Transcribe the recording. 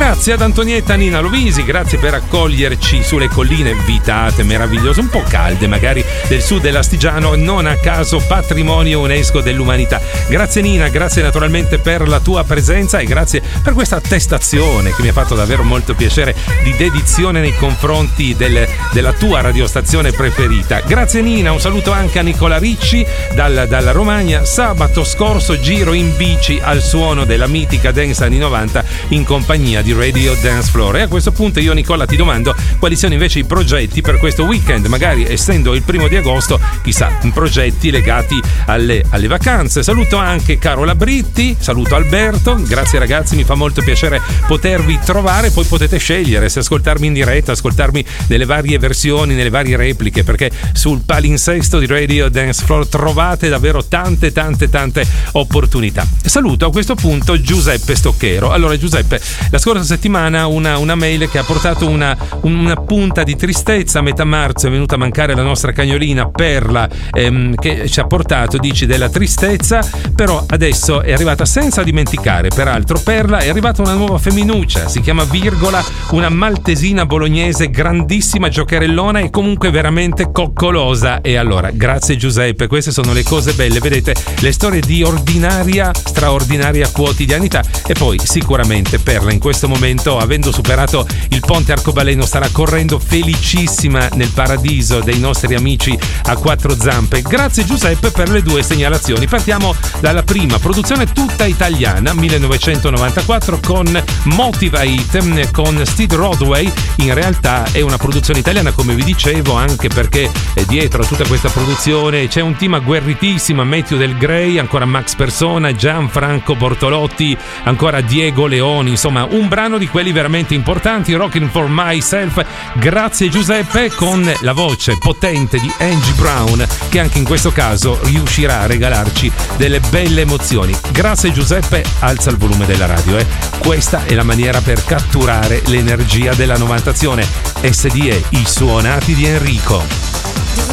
Grazie ad Antonietta Nina Lovisi, grazie per accoglierci sulle colline vitate meravigliose, un po' calde magari, del sud dell'Astigiano, non a caso patrimonio UNESCO dell'umanità. Grazie Nina, grazie naturalmente per la tua presenza e grazie per questa attestazione che mi ha fatto davvero molto piacere, di dedizione nei confronti della tua radiostazione preferita. Grazie Nina, un saluto anche a Nicola Ricci dalla Romagna. Sabato scorso giro in bici al suono della mitica dance anni 90 in compagnia di Radio Dance Floor. E a questo punto io Nicola ti domando quali sono invece i progetti per questo weekend, magari essendo il 1 di agosto, chissà, progetti legati alle vacanze. Saluto anche Carola Britti, saluto Alberto, grazie ragazzi, mi fa molto piacere potervi trovare. Poi potete scegliere se ascoltarmi in diretta, ascoltarmi nelle varie versioni, nelle varie repliche, perché sul palinsesto di Radio Dance Floor trovate davvero tante opportunità. Saluto a questo punto Giuseppe Stocchero. Allora Giuseppe, la scorsa settimana una mail che ha portato una punta di tristezza. A metà marzo è venuta a mancare la nostra cagnolina Perla, che ci ha portato, dici, della tristezza, però adesso è arrivata, senza dimenticare peraltro, Perla, è arrivata una nuova femminuccia, si chiama Virgola, una maltesina bolognese, grandissima giocherellona e comunque veramente coccolosa. E allora, grazie Giuseppe, queste sono le cose belle, vedete, le storie di ordinaria, straordinaria quotidianità. E poi sicuramente Perla in questo momento, avendo superato il ponte arcobaleno, starà correndo felicissima nel paradiso dei nostri amici a quattro zampe. Grazie Giuseppe per le due segnalazioni. Partiamo dalla prima, produzione tutta italiana, 1994, con Motivate, con Steve Rodway. In realtà è una produzione italiana, come vi dicevo, anche perché dietro a tutta questa produzione c'è un team agguerritissimo: Matthew Del Grey, ancora Max Persona, Gianfranco Bortolotti, ancora Diego Leoni, insomma un brano di quelli veramente importanti. Rockin' for Myself, grazie Giuseppe, con la voce potente di Angie Brown, che anche in questo caso riuscirà a regalarci delle belle emozioni. Grazie Giuseppe, alza il volume della radio, questa è la maniera per catturare l'energia della novantazione. SDE, i suonati di Enrico.